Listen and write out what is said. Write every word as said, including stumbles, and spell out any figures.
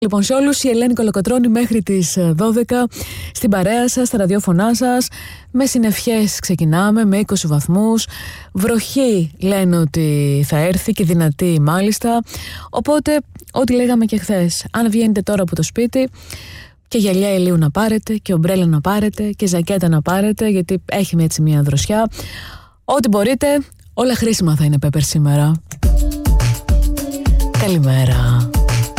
Λοιπόν, σε όλους η Ελένη Κολοκοτρώνη μέχρι τις δώδεκα στην παρέα σας, στα ραδιόφωνά σας. Με συννεφιές ξεκινάμε, με είκοσι βαθμούς. Βροχή λένε ότι θα έρθει και δυνατή μάλιστα. Οπότε, ό,τι λέγαμε και χθες, αν βγαίνετε τώρα από το σπίτι, και γυαλιά ηλίου να πάρετε, και ομπρέλα να πάρετε, και ζακέτα να πάρετε, γιατί έχει έτσι μια δροσιά. Ό,τι μπορείτε, όλα χρήσιμα θα είναι, Πέπερ, σήμερα. Καλημέρα.